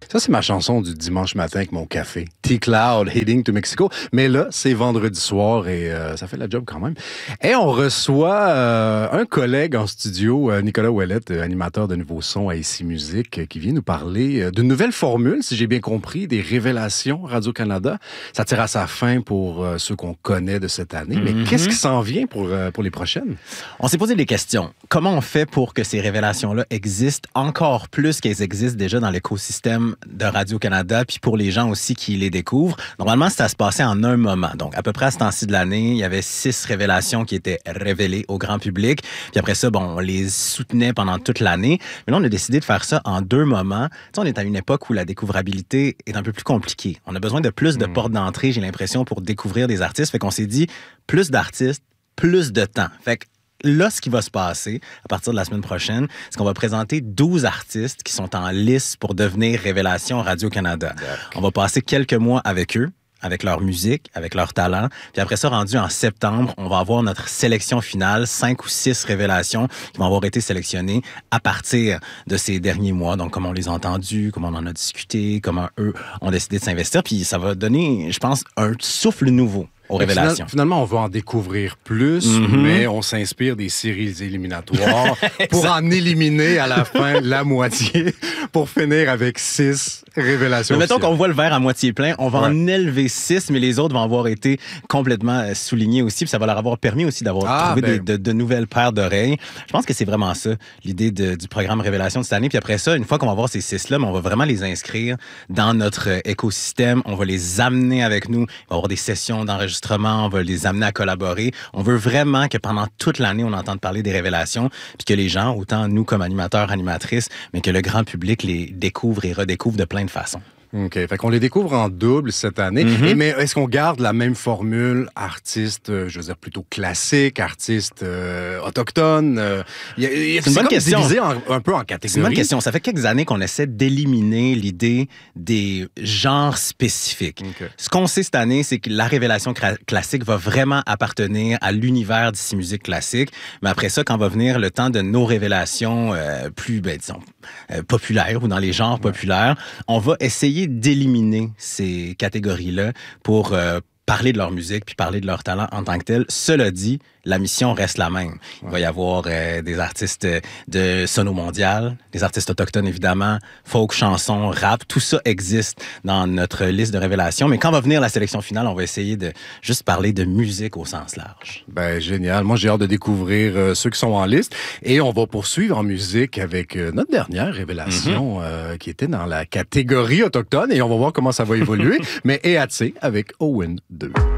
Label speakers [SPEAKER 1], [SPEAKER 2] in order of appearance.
[SPEAKER 1] Ça, c'est ma chanson du dimanche matin avec mon café. T-Cloud, Heading to Mexico. Mais là, c'est vendredi soir et ça fait la job quand même. Et on reçoit un collègue en studio, Nicolas Ouellette, animateur de Nouveau Son à Ici Musique, qui vient nous parler d'une nouvelle formule, si j'ai bien compris, des révélations Radio-Canada. Ça tire à sa fin pour ceux qu'on connaît de cette année. Mais qu'est-ce qui s'en vient pour les prochaines?
[SPEAKER 2] On s'est posé des questions. Comment on fait pour que ces révélations-là existent encore plus qu'elles existent déjà dans l'écosystème de Radio-Canada, puis pour les gens aussi qui les découvrent? Normalement, ça se passait en un moment. Donc, à peu près à ce temps-ci de l'année, il y avait 6 révélations qui étaient révélées au grand public. Puis après ça, bon, on les soutenait pendant toute l'année. Mais là, on a décidé de faire ça en 2 moments. Tu sais, on est à une époque où la découvrabilité est un peu plus compliquée. On a besoin de plus de portes d'entrée, j'ai l'impression, pour découvrir des artistes. Fait qu'on s'est dit, plus d'artistes, plus de temps. Fait que là, ce qui va se passer à partir de la semaine prochaine, c'est qu'on va présenter 12 artistes qui sont en lice pour devenir Révélation Radio-Canada. On va passer quelques mois avec eux, avec leur musique, avec leur talent. Puis après ça, rendu en septembre, on va avoir notre sélection finale, 5 ou 6 révélations qui vont avoir été sélectionnées à partir de ces derniers mois. Donc, comment on les a entendus, comment on en a discuté, comment eux ont décidé de s'investir. Puis ça va donner, je pense, un souffle nouveau aux révélations.
[SPEAKER 1] Finalement, on va en découvrir plus, mais on s'inspire des séries éliminatoires pour en éliminer à la fin la moitié pour finir avec 6 révélations.
[SPEAKER 2] Mais mettons qu'on voit le verre à moitié plein, on va en élever 6, mais les autres vont avoir été complètement soulignés aussi, puis ça va leur avoir permis aussi d'avoir trouvé de nouvelles paires d'oreilles. Je pense que c'est vraiment ça, l'idée du programme Révélation de cette année. Puis après ça, une fois qu'on va avoir ces 6-là, on va vraiment les inscrire dans notre écosystème, on va les amener avec nous, il va y avoir des sessions d'enregistrement, on va les amener à collaborer. On veut vraiment que pendant toute l'année, on entende parler des révélations, puis que les gens, autant nous comme animateurs, animatrices, mais que le grand public les découvre et redécouvre de plein de façons.
[SPEAKER 1] OK. Fait qu'on les découvre en double cette année. Mais est-ce qu'on garde la même formule artiste, je veux dire, plutôt classique, artiste autochtone?
[SPEAKER 2] C'est une bonne question.
[SPEAKER 1] Divisé un peu en catégories.
[SPEAKER 2] C'est une bonne question. Ça fait quelques années qu'on essaie d'éliminer l'idée des genres spécifiques. Okay. Ce qu'on sait cette année, c'est que la révélation classique va vraiment appartenir à l'univers d'Ici Musique classique. Mais après ça, quand va venir le temps de nos révélations plus, disons, populaires ou dans les genres populaires, on va essayer d'éliminer ces catégories-là pour parler de leur musique puis parler de leur talent en tant que tel. Cela dit, la mission reste la même. Il va y avoir des artistes de sono mondial, des artistes autochtones évidemment, folk, chansons, rap, tout ça existe dans notre liste de révélations. Mais quand va venir la sélection finale, on va essayer de juste parler de musique au sens large.
[SPEAKER 1] Ben génial. Moi, j'ai hâte de découvrir ceux qui sont en liste. Et on va poursuivre en musique avec notre dernière révélation qui était dans la catégorie autochtone. Et on va voir comment ça va évoluer. Mais EATC avec Owen 2.